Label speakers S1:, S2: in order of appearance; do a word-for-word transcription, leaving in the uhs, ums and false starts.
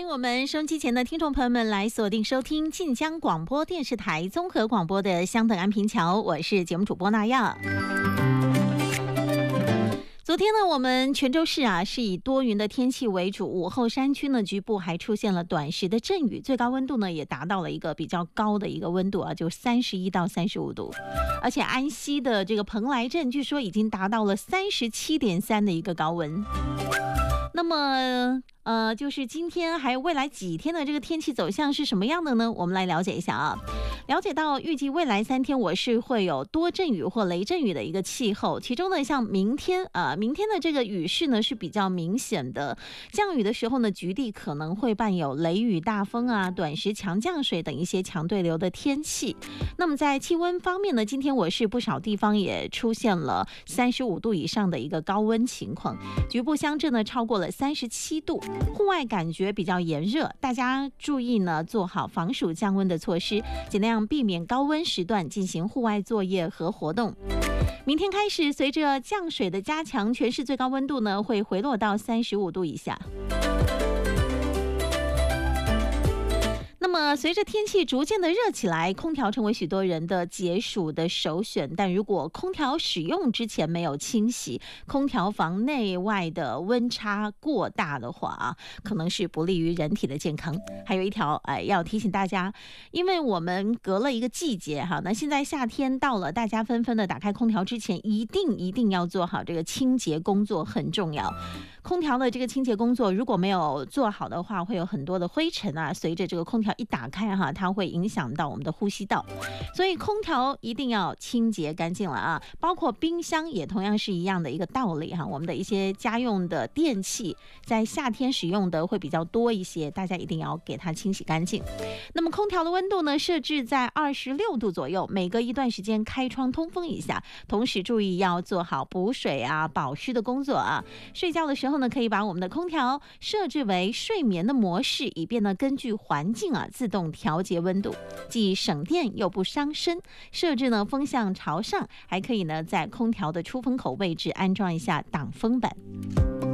S1: 迎我们收音机前的听众朋友们来锁定收听晋江广播电视台综合广播的相等安平桥，我是节目主播那亚。昨天呢，我们泉州市啊是以多云的天气为主，午后山区呢局部还出现了短时的阵雨，最高温度呢也达到了一个比较高的一个温度啊，就三十一到三十五度，而且安溪的这个蓬莱镇据说已经达到了三十七点三的一个高温。那么呃，就是今天还有未来几天的这个天气走向是什么样的呢？我们来了解一下啊。了解到预计未来三天我是会有多阵雨或雷阵雨的一个气候，其中呢像明天啊、呃，明天的这个雨势呢是比较明显的，降雨的时候呢局地可能会伴有雷雨大风啊、短时强降水等一些强对流的天气。那么在气温方面呢，今天我是不少地方也出现了三十五度以上的一个高温情况，局部乡镇呢超过了三十七度，户外感觉比较炎热，大家注意呢做好防暑降温的措施，尽量避免高温时段进行户外作业和活动。明天开始，随着降水的加强，全市最高温度呢会回落到三十五度以下。那么随着天气逐渐的热起来，空调成为许多人的解暑的首选，但如果空调使用之前没有清洗，空调房内外的温差过大的话啊，可能是不利于人体的健康。还有一条哎，要提醒大家，因为我们隔了一个季节哈，那现在夏天到了，大家纷纷的打开空调之前，一定一定要做好这个清洁工作，很重要。空调的这个清洁工作如果没有做好的话，会有很多的灰尘啊，随着这个空调一打开哈，它会影响到我们的呼吸道，所以空调一定要清洁干净了啊！包括冰箱也同样是一样的一个道理哈。我们的一些家用的电器在夏天使用的会比较多一些，大家一定要给它清洗干净。那么空调的温度呢，设置在二十六度左右，每隔一段时间开窗通风一下，同时注意要做好补水啊、保湿的工作啊。睡觉的时候呢，可以把我们的空调设置为睡眠的模式，以便呢根据环境啊自动调节温度，既省电又不伤身。设置呢风向朝上，还可以呢在空调的出风口位置安装一下挡风板。